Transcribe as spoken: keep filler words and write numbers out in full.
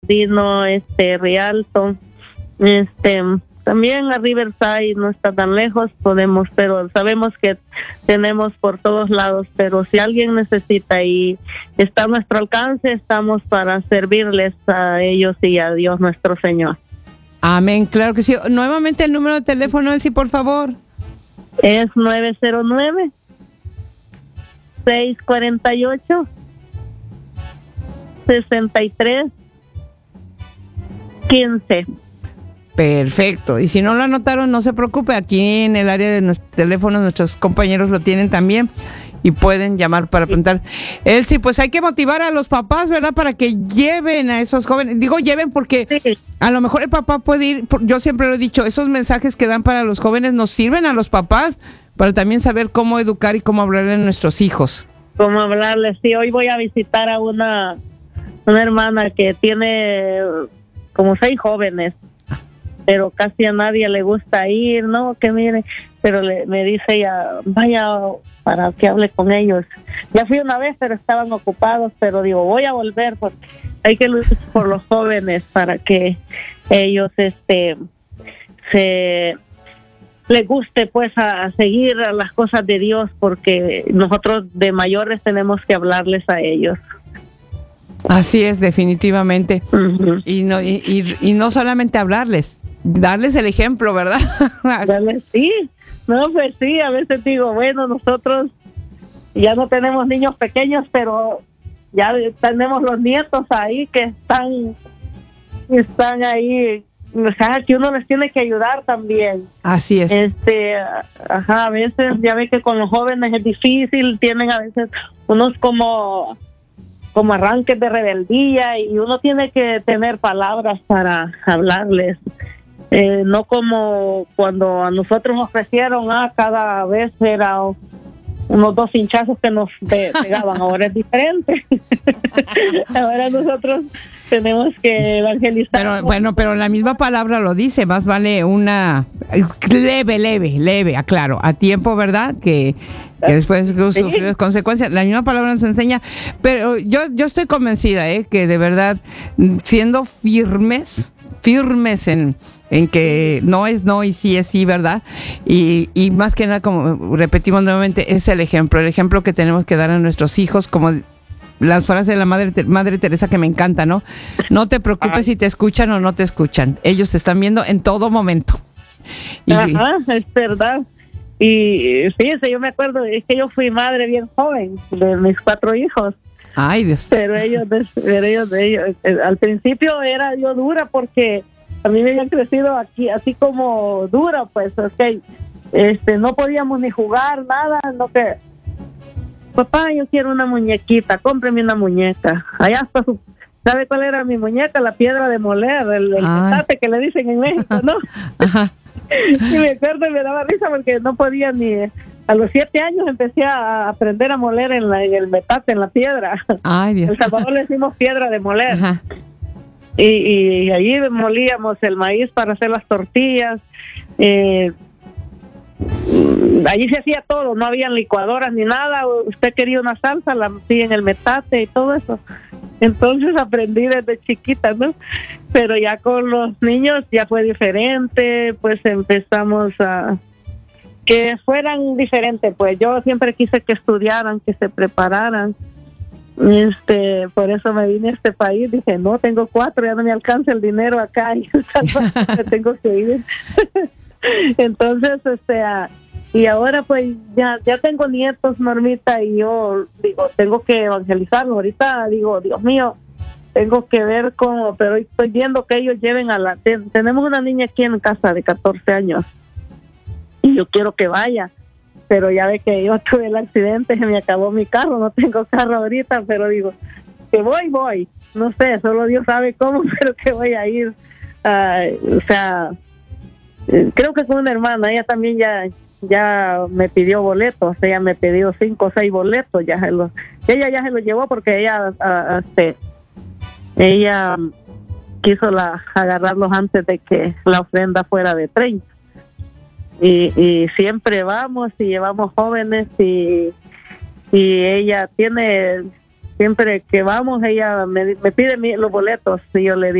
Dino, este, Rialto, este, también a Riverside no está tan lejos, podemos, pero sabemos que tenemos por todos lados, pero si alguien necesita y está a nuestro alcance, estamos para servirles a ellos y a Dios nuestro Señor. Amén, claro que sí. Nuevamente el número de teléfono, Elsie, por favor. Es nueve cero nueve, seis cuatro ocho, seis tres uno cinco. Perfecto. Y si no lo anotaron, no se preocupe. Aquí en el área de nuestros teléfonos, nuestros compañeros lo tienen también y pueden llamar para preguntar. Elsie, pues hay que motivar a los papás, ¿verdad? Para que lleven a esos jóvenes. Digo, lleven porque sí, a lo mejor el papá puede ir. Yo siempre lo he dicho, esos mensajes que dan para los jóvenes nos sirven a los papás para también saber cómo educar y cómo hablarle a nuestros hijos. Cómo hablarles. Sí, hoy voy a visitar a una, una hermana que tiene como seis jóvenes, pero casi a nadie le gusta ir, ¿no? Que mire, pero le, me dice ella, vaya para que hable con ellos. Ya fui una vez, pero estaban ocupados, pero digo, voy a volver porque hay que luchar por los jóvenes para que ellos, este, se les guste, pues, a, a seguir a las cosas de Dios, porque nosotros de mayores tenemos que hablarles a ellos. Así es, definitivamente. Uh-huh. Y no y, y, y no solamente hablarles, darles el ejemplo, ¿verdad? Darles, sí, no, pues sí, a veces digo, bueno, nosotros ya no tenemos niños pequeños, pero ya tenemos los nietos ahí que están, están ahí, o sea, que uno les tiene que ayudar también. Así es. Este, ajá, a veces ya ve que con los jóvenes es difícil, tienen a veces unos como... como arranques de rebeldía y uno tiene que tener palabras para hablarles, eh, no como cuando a nosotros nos ofrecieron, ah, cada vez era unos dos hinchazos que nos pe- pegaban, ahora es diferente. Ahora nosotros tenemos que evangelizar. Pero bueno, pero la misma palabra lo dice, más vale una leve, leve, leve, aclaro, a tiempo, ¿verdad? Que que después sufrir sí. las consecuencias. La misma palabra nos enseña, pero yo yo estoy convencida, ¿eh? Que de verdad, siendo firmes, firmes en, en que no es no y sí es sí, ¿verdad? Y, y más que nada, como repetimos nuevamente, es el ejemplo, el ejemplo que tenemos que dar a nuestros hijos, como las frases de la madre, madre Teresa que me encanta, ¿no? No te preocupes si te escuchan o no te escuchan. Ellos te están viendo en todo momento. Y, Ajá, es verdad. Y fíjense, yo me acuerdo, es que yo fui madre bien joven de mis cuatro hijos. Ay, Dios. Pero ellos, pero ellos, ellos, al principio era yo dura porque a mí me habían crecido aquí, así como dura, pues, ok, este, no podíamos ni jugar, nada, no que, papá, yo quiero una muñequita, cómpreme una muñeca. Allá está su, ¿sabe cuál era mi muñeca? La piedra de moler, el, el petate que le dicen en México, ¿no? Ajá. Y me acuerdo y me daba risa porque no podía ni... A los siete años empecé a aprender a moler en, la, en el metate, en la piedra. Ay, Dios. En El Salvador le decimos piedra de moler. Ajá. Y, y allí molíamos el maíz para hacer las tortillas. Eh, allí se hacía todo, no había licuadoras ni nada. Usted quería una salsa, la metía en el metate y todo eso. Entonces aprendí desde chiquita, ¿no? Pero ya con los niños ya fue diferente, pues empezamos a que fueran diferentes, pues yo siempre quise que estudiaran, que se prepararan. Este, por eso me vine a este país, dije, no, tengo cuatro, ya no me alcanza el dinero acá, y me tengo que ir. Entonces, este, y ahora pues ya ya tengo nietos, Normita, y yo digo, tengo que evangelizarlos. Ahorita digo, Dios mío, tengo que ver cómo, pero estoy viendo que ellos lleven a la... Ten, tenemos una niña aquí en casa de catorce años, y yo quiero que vaya, pero ya ve que yo tuve el accidente, se me acabó mi carro, no tengo carro ahorita, pero digo, que voy, voy, no sé, solo Dios sabe cómo, pero que voy a ir, uh, o sea, creo que con una hermana, ella también ya ya me pidió boletos, ella me pidió cinco o seis boletos, ya se los, ella ya se los llevó porque ella, uh, este, ella quiso la, agarrarlos antes de que la ofrenda fuera de treinta. Y, y siempre vamos y llevamos jóvenes y, y ella tiene, siempre que vamos, ella me, me pide mi, los boletos y yo le digo,